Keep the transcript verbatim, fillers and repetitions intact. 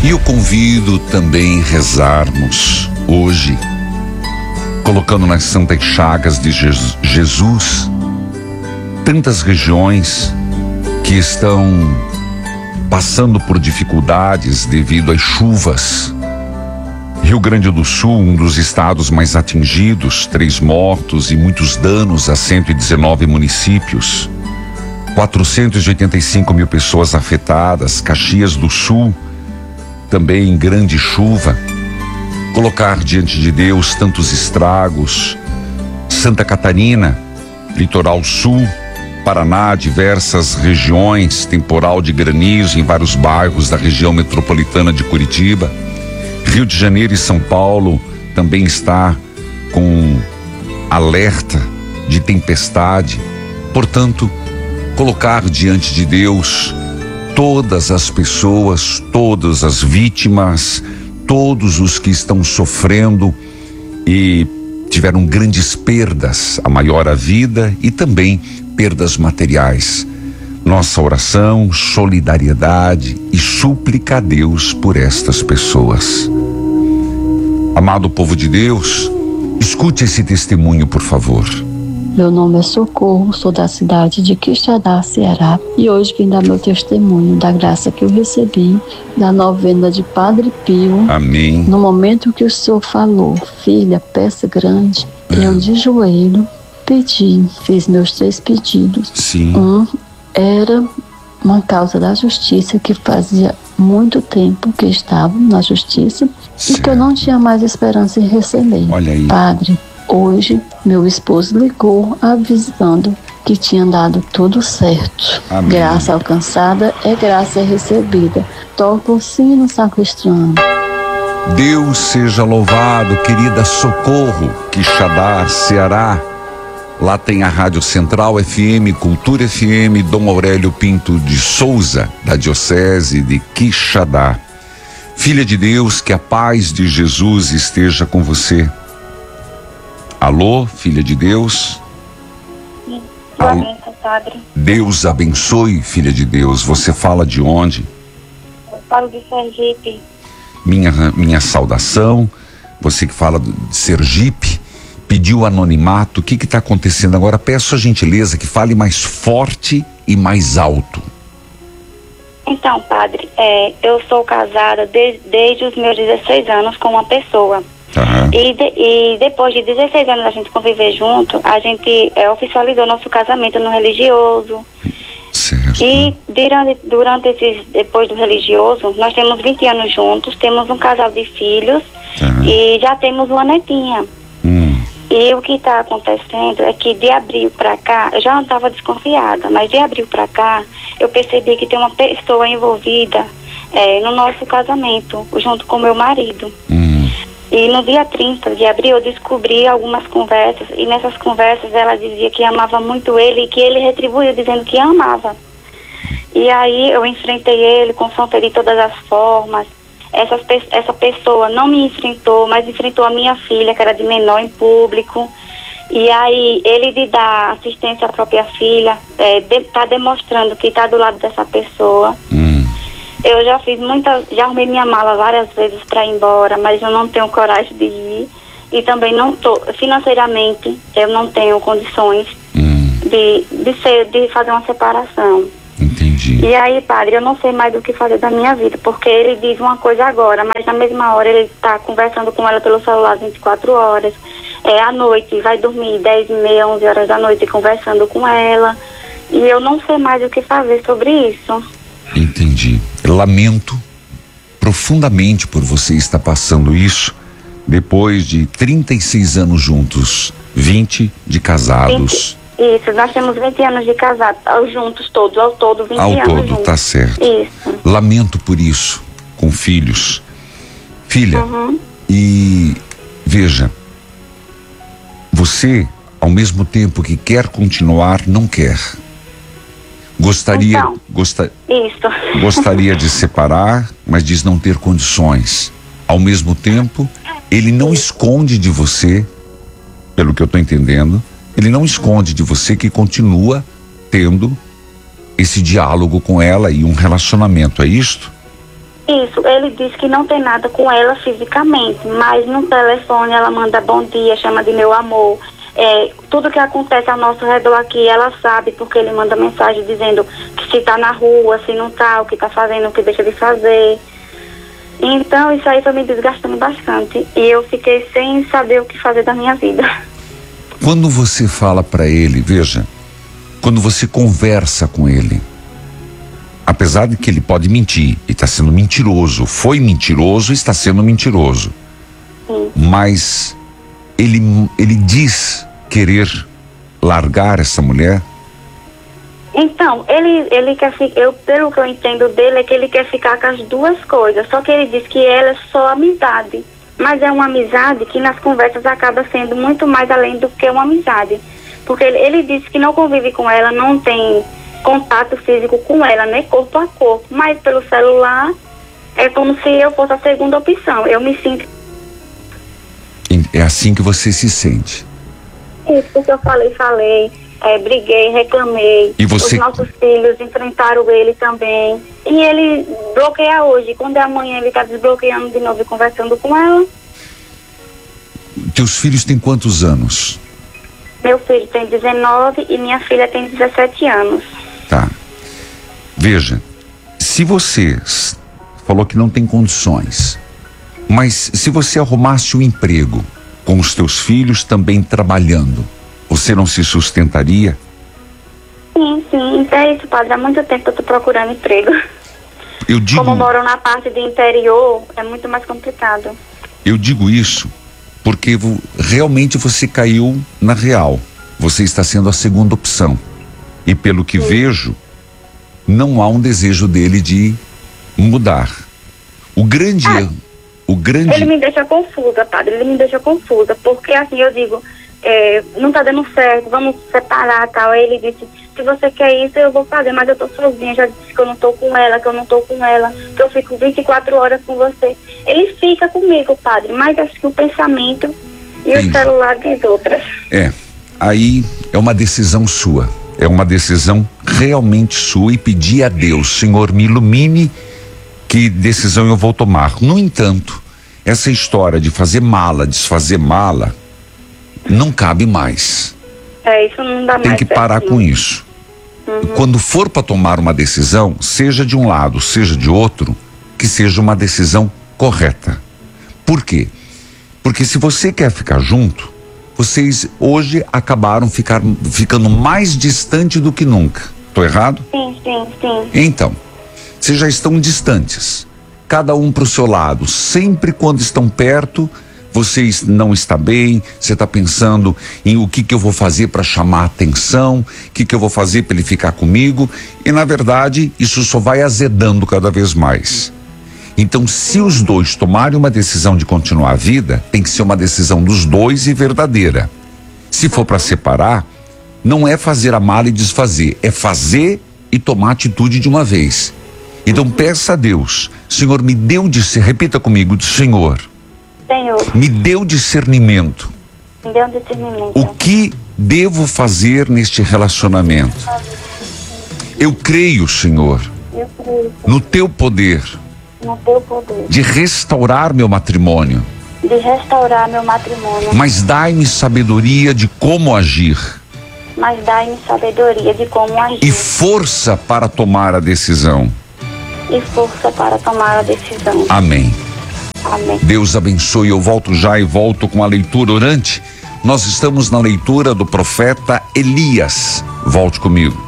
E eu convido também a rezarmos hoje, colocando nas santas chagas de Jesus tantas regiões que estão passando por dificuldades devido às chuvas. Rio Grande do Sul, um dos estados mais atingidos, três mortos e muitos danos a cento e dezenove municípios. quatrocentos e oitenta e cinco mil pessoas afetadas. Caxias do Sul, também em grande chuva. Colocar diante de Deus tantos estragos. Santa Catarina, Litoral Sul, Paraná, diversas regiões, temporal de granizo em vários bairros da região metropolitana de Curitiba. Rio de Janeiro e São Paulo também está com alerta de tempestade. Portanto, colocar diante de Deus todas as pessoas, todas as vítimas, todos os que estão sofrendo e tiveram grandes perdas, a maior a vida e também perdas materiais. Nossa oração, solidariedade e súplica a Deus por estas pessoas. Amado povo de Deus, escute esse testemunho, por favor. Meu nome é Socorro, sou da cidade de Quixadá, Ceará, e hoje vim dar meu testemunho da graça que eu recebi da novena de Padre Pio. Amém. No momento que o Senhor falou, filha, peça grande, é. eu de joelho pedi, fiz meus três pedidos. Sim. Um era uma causa da justiça que fazia muito tempo que estava na justiça certo. E que eu não tinha mais esperança em receber. Olha aí. Padre, hoje meu esposo ligou avisando que tinha dado tudo certo. Amém. Graça alcançada é graça recebida. Toca o sino sacristano. Deus seja louvado, querida Socorro, Quixadá, Ceará. Lá tem a Rádio Central F M, Cultura F M, Dom Aurélio Pinto de Souza, da Diocese de Quixadá. Filha de Deus, que a paz de Jesus esteja com você. Alô, filha de Deus? Sim, boa noite, padre. Deus abençoe, filha de Deus. Você fala de onde? Eu falo de Sergipe. Minha, minha saudação. Você que fala de Sergipe, pediu anonimato. O que está acontecendo agora? Peço a gentileza que fale mais forte e mais alto. Então, padre, é, eu sou casada de, desde os meus dezesseis anos com uma pessoa. Uhum. E, de, e depois de dezesseis anos a gente conviver junto, a gente é, oficializou nosso casamento no religioso. Certo. E durante, durante esses, depois do religioso, nós temos vinte anos juntos, temos um casal de filhos uhum. e já temos uma netinha. Hum. E o que está acontecendo é que de abril para cá, eu já não estava desconfiada, mas de abril para cá, eu percebi que tem uma pessoa envolvida é, no nosso casamento, junto com meu marido. Hum. E no dia trinta de abril eu descobri algumas conversas, e nessas conversas ela dizia que amava muito ele e que ele retribuiu dizendo que amava. E aí eu enfrentei ele, confrontei de todas as formas. Essa, essa pessoa não me enfrentou, mas enfrentou a minha filha, que era de menor, em público. E aí ele de dar assistência à própria filha, é, de, tá demonstrando que está do lado dessa pessoa. Hum. Eu já fiz muitas, já arrumei minha mala várias vezes para ir embora, mas eu não tenho coragem de ir. E também não tô, financeiramente, eu não tenho condições hum. de, de, ser, de fazer uma separação. Entendi. E aí, padre, eu não sei mais do que fazer da minha vida, porque ele diz uma coisa agora, mas na mesma hora ele está conversando com ela pelo celular vinte e quatro horas. É à noite, vai dormir dez e meia, onze horas da noite conversando com ela. E eu não sei mais o que fazer sobre isso. Entendi. Lamento profundamente por você estar passando isso depois de trinta e seis anos juntos, vinte de casados. vinte Isso, nós temos vinte anos de casado, juntos todos, ao todo vinte ao anos todo, juntos. tá certo. Isso. Lamento por isso, com filhos. Filha, uhum. e veja, você, ao mesmo tempo que quer continuar, não quer. Gostaria, então, gosta, isso. gostaria de separar, mas diz não ter condições. Ao mesmo tempo, ele não esconde de você, pelo que eu estou entendendo, ele não esconde de você que continua tendo esse diálogo com ela e um relacionamento, é isto? Isso, ele disse que não tem nada com ela fisicamente, mas no telefone ela manda bom dia, chama de meu amor. É, tudo que acontece ao nosso redor aqui, ela sabe, porque ele manda mensagem dizendo que se tá na rua, se não tá, o que tá fazendo, o que deixa de fazer. Então isso aí foi me desgastando bastante e eu fiquei sem saber o que fazer da minha vida. Quando você fala para ele, veja, quando você conversa com ele, apesar de que ele pode mentir, e está sendo mentiroso, foi mentiroso e está sendo mentiroso. Sim. Mas ele, ele diz querer largar essa mulher? Então, ele, ele quer ficar, eu, pelo que eu entendo dele, é que ele quer ficar com as duas coisas, só que ele diz que ela é só amizade, mas é uma amizade que nas conversas acaba sendo muito mais além do que uma amizade, porque ele, ele disse que não convive com ela, não tem contato físico com ela, né, corpo a corpo, mas pelo celular é como se eu fosse a segunda opção, eu me sinto... É assim que você se sente? Isso, porque eu falei, falei... É, briguei, reclamei. E você... Os nossos filhos enfrentaram ele também. E ele bloqueia hoje. Quando é amanhã, ele está desbloqueando de novo e conversando com ela. Teus filhos têm quantos anos? Meu filho tem dezenove e minha filha tem dezessete anos. Tá. Veja, se você falou que não tem condições, mas se você arrumasse um emprego com os teus filhos também trabalhando, você não se sustentaria? Sim, sim. Então é isso, padre. Há muito tempo que eu estou procurando emprego. Eu digo... Como moro na parte do interior, é muito mais complicado. Eu digo isso porque realmente você caiu na real. Você está sendo a segunda opção. E pelo que sim. vejo, não há um desejo dele de mudar. O grande ah, erro... O grande... Ele me deixa confusa, padre. Ele me deixa confusa. Porque assim, eu digo... É, não tá dando certo, vamos separar, tal. Aí ele disse, se você quer isso, eu vou fazer, mas eu tô sozinha, já disse que eu não tô com ela, que eu não tô com ela, que eu fico vinte e quatro horas com você. Ele fica comigo, padre, mas acho que o pensamento e Sim. o celular diz outras. É, aí é uma decisão sua, é uma decisão realmente sua e pedir a Deus, Senhor, me ilumine que decisão eu vou tomar. No entanto, essa história de fazer mala, desfazer mala, não cabe mais. É, isso não dá mais. Tem que parar com isso. Uhum. Quando for para tomar uma decisão, seja de um lado, seja de outro, que seja uma decisão correta. Por quê? Porque se você quer ficar junto, vocês hoje acabaram ficar, ficando mais distante do que nunca. Tô errado? Sim, sim, sim. Então, vocês já estão distantes. Cada um pro seu lado. Sempre quando estão perto, vocês não está bem, você está pensando em o que que eu vou fazer para chamar a atenção, o que que eu vou fazer para ele ficar comigo, e na verdade isso só vai azedando cada vez mais. Então, se os dois tomarem uma decisão de continuar a vida, tem que ser uma decisão dos dois e verdadeira. Se for para separar, não é fazer a mala e desfazer, é fazer e tomar atitude de uma vez. Então peça a Deus, Senhor, me deu discernimento, repita comigo, Senhor, Senhor, me deu discernimento. Me deu discernimento. O que devo fazer neste relacionamento? Eu creio, Senhor, Eu creio, no teu poder no teu poder de restaurar meu matrimônio, de restaurar meu matrimônio, mas dai-me sabedoria de como agir mas dai-me sabedoria de como agir e força para tomar a decisão. e força para tomar a decisão. Amém. Amém. Deus abençoe. Eu volto já e volto com a leitura orante. Nós estamos na leitura do profeta Elias. Volte comigo.